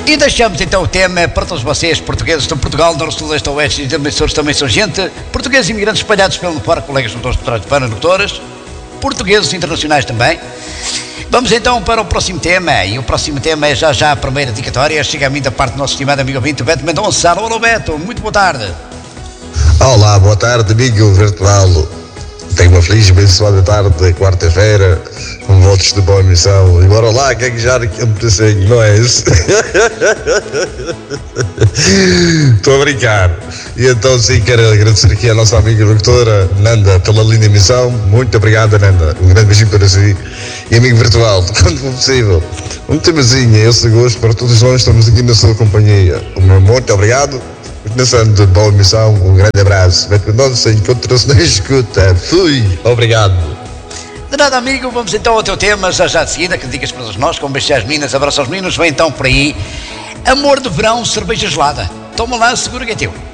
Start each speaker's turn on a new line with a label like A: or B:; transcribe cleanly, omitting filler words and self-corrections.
A: E deixamos então o tema para todos vocês, portugueses de Portugal, Norte, Sul, Leste, Oeste e de emissores também são gente, portugueses imigrantes espalhados pelo fora, colegas lutadores de trás de fora, lutadores, portugueses internacionais também. Vamos então para o próximo tema, e o próximo tema é já a primeira dedicatória, chega a mim da parte do nosso estimado amigo ouvinte, Beto Mendonça. Olá Beto, muito boa tarde.
B: Olá, boa tarde amigo virtual. Tenho uma feliz e abençoada tarde de quarta-feira, com votos de boa emissão. E bora lá, gaguejar aqui um pedacinho, não é isso? Estou a brincar. E então sim, quero agradecer aqui à nossa amiga doutora Nanda pela linda emissão. Muito obrigada, Nanda. Um grande beijinho para si. E amigo virtual, quando for possível, um temazinho, esse gosto para todos nós, estamos aqui na sua companhia. O meu muito obrigado. Continuação de boa emissão, um grande abraço. Beto Mendonça, encontra-se na escuta. Fui, obrigado.
A: De nada, amigo, vamos então ao teu tema, já de seguida, que digas para nós, com beijos às minas, abraço aos meninos, vem então por aí. Amor de verão, cerveja gelada. Toma lá, segura que é teu.